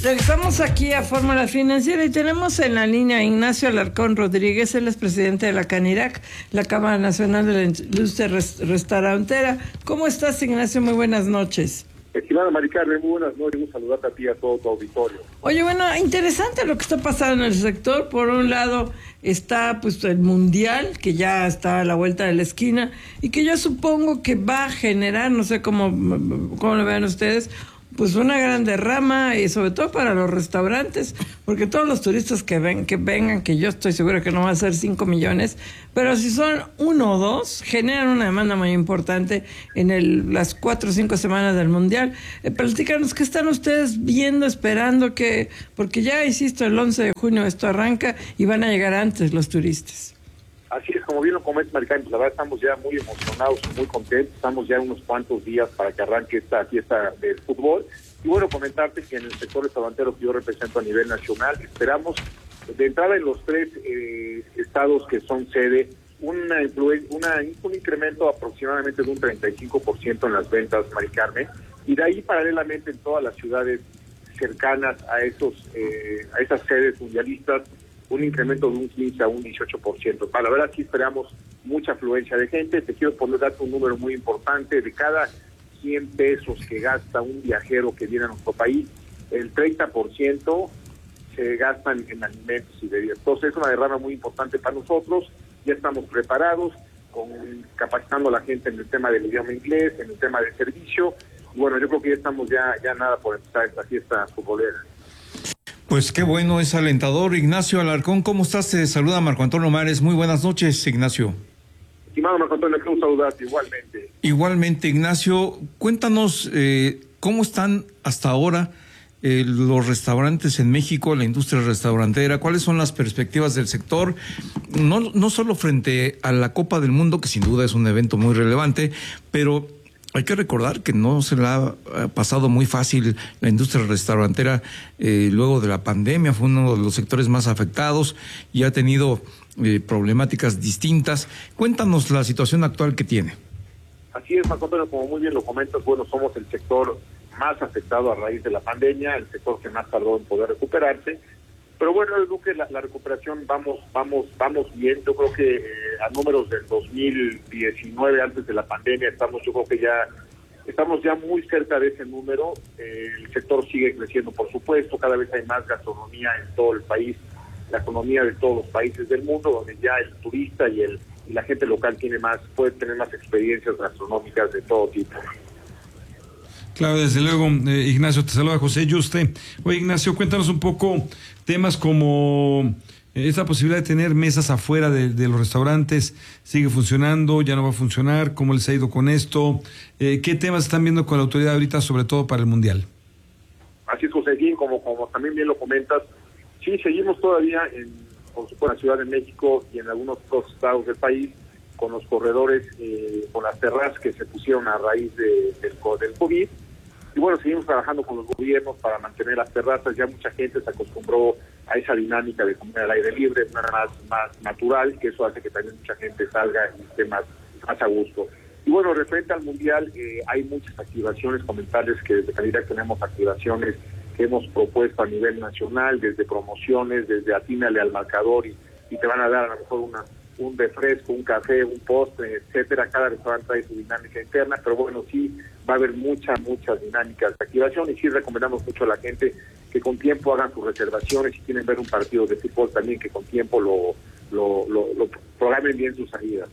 Regresamos aquí a Fórmula Financiera y tenemos en la línea a Ignacio Alarcón Rodríguez, él es presidente de la CANIRAC, la Cámara Nacional de la Industria Restaurantera. ¿Cómo estás, Ignacio? Muy buenas noches. Estimada Mari Carmen, muy buenas noches, un saludarte a ti y a todo tu auditorio. Oye, bueno, interesante lo que está pasando en el sector. Por un lado está pues el Mundial, que ya está a la vuelta de la esquina, y que yo supongo que va a generar, no sé cómo lo vean ustedes, pues una gran derrama, y sobre todo para los restaurantes, porque todos los turistas que vengan, que yo estoy segura que no va a ser 5 millones, pero si son 1 o 2, generan una demanda muy importante en las 4 o 5 semanas del Mundial. Platícanos, ¿qué están ustedes viendo, esperando que, porque ya, insisto, el 11 de junio esto arranca y van a llegar antes los turistas? Así es, como bien lo comentas, Maricán, la verdad estamos ya muy emocionados, muy contentos, estamos ya unos cuantos días para que arranque esta fiesta del fútbol. Y bueno, comentarte que en el sector restaurantero que yo represento a nivel nacional, esperamos de entrada en los 3 estados que son sede, un incremento aproximadamente de un 35% en las ventas, Mari Carmen, y de ahí paralelamente en todas las ciudades cercanas a esas sedes mundialistas, un incremento de un 15 a un 18%. Para la verdad sí esperamos mucha afluencia de gente. Te quiero darte un número muy importante. De cada 100 pesos que gasta un viajero que viene a nuestro país, el 30% se gastan en alimentos y bebidas. Entonces es una derrama muy importante para nosotros. Ya estamos preparados, capacitando a la gente en el tema del idioma inglés, en el tema del servicio. Y bueno, yo creo que ya estamos ya nada por empezar esta fiesta futbolera. Pues qué bueno, es alentador. Ignacio Alarcón, ¿cómo estás? Te saluda Marco Antonio Mares. Muy buenas noches, Ignacio. Estimado Marco Antonio, quiero saludarte igualmente. Igualmente, Ignacio, cuéntanos cómo están hasta ahora los restaurantes en México, la industria restaurantera, cuáles son las perspectivas del sector, no solo frente a la Copa del Mundo, que sin duda es un evento muy relevante, pero hay que recordar que no se la ha pasado muy fácil la industria restaurantera luego de la pandemia. Fue uno de los sectores más afectados y ha tenido problemáticas distintas. Cuéntanos la situación actual que tiene. Así es, Marco Antonio, como muy bien lo comentas, bueno, somos el sector más afectado a raíz de la pandemia, el sector que más tardó en poder recuperarse. Pero bueno, yo creo que la recuperación vamos bien. Yo creo que a números del 2019, antes de la pandemia, estamos ya muy cerca de ese número. El sector sigue creciendo, por supuesto, cada vez hay más gastronomía en todo el país, la economía de todos los países del mundo, donde ya el turista y la gente local puede tener más experiencias gastronómicas de todo tipo. Claro, desde luego, Ignacio, te saluda José Yuste. Oye, Ignacio, cuéntanos un poco temas como esta posibilidad de tener mesas afuera de los restaurantes. ¿Sigue funcionando? ¿Ya no va a funcionar? ¿Cómo les ha ido con esto? ¿Qué temas están viendo con la autoridad ahorita, sobre todo para el Mundial? Así es, José, como también bien lo comentas, sí, seguimos todavía por supuesto, en la Ciudad de México y en algunos otros estados del país, con los corredores, con las terrazas que se pusieron a raíz del COVID. Y bueno, seguimos trabajando con los gobiernos para mantener las terrazas. Ya mucha gente se acostumbró a esa dinámica de comer al aire libre, es más natural, que eso hace que también mucha gente salga y esté más a gusto. Y bueno, referente al Mundial, hay muchas activaciones, comentarles que desde CANIRAC tenemos activaciones que hemos propuesto a nivel nacional, desde promociones, desde atínale al marcador y te van a dar a lo mejor un refresco, un café, un postre, etcétera. Cada restaurante trae su dinámica interna, pero bueno, sí va a haber muchas dinámicas de activación, y sí recomendamos mucho a la gente que con tiempo hagan sus reservaciones. Si quieren ver un partido de fútbol también, que con tiempo lo programen bien sus salidas.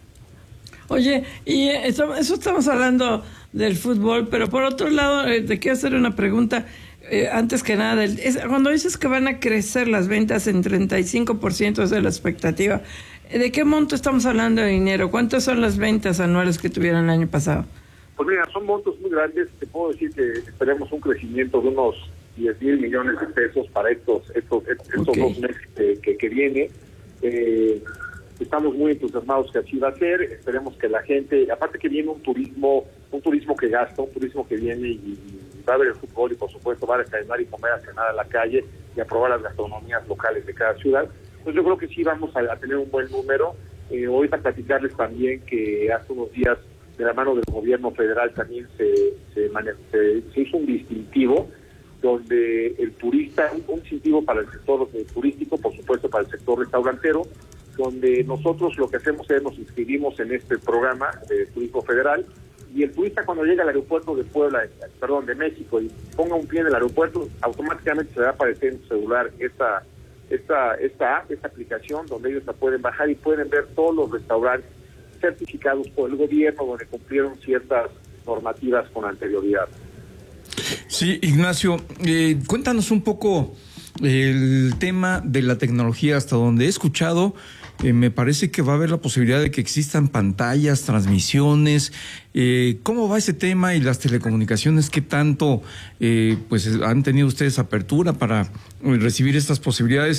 Oye, y eso estamos hablando del fútbol, pero por otro lado, te quiero hacer una pregunta. Antes que nada, cuando dices que van a crecer las ventas en 35% de la expectativa, ¿de qué monto estamos hablando de dinero? ¿Cuántas son las ventas anuales que tuvieron el año pasado? Pues mira, son montos muy grandes. Te puedo decir que esperemos un crecimiento de unos 10,000 millones de pesos para estos okay. 2 meses que viene. Estamos muy entusiasmados que así va a ser. Esperemos que la gente, aparte que viene un turismo que gasta, un turismo que viene y va a ver el fútbol, y por supuesto va a desayunar y comer, a cenar a la calle y a probar las gastronomías locales de cada ciudad. Pues yo creo que sí vamos a tener un buen número. Ahorita platicarles también que hace unos días, de la mano del gobierno federal, también se hizo un distintivo donde el turista, un incentivo para el sector turístico, por supuesto para el sector restaurantero, donde nosotros lo que hacemos es nos inscribimos en este programa de turismo federal, y el turista cuando llega al aeropuerto de de México, y ponga un pie en el aeropuerto, automáticamente se va a aparecer en su celular esta app, esta aplicación, donde ellos la pueden bajar y pueden ver todos los restaurantes certificados por el gobierno, donde cumplieron ciertas normativas con anterioridad. Sí, Ignacio, cuéntanos un poco el tema de la tecnología. Hasta donde he escuchado, me parece que va a haber la posibilidad de que existan pantallas, transmisiones. ¿Cómo va ese tema y las telecomunicaciones? ¿Qué tanto pues han tenido ustedes apertura para recibir estas posibilidades?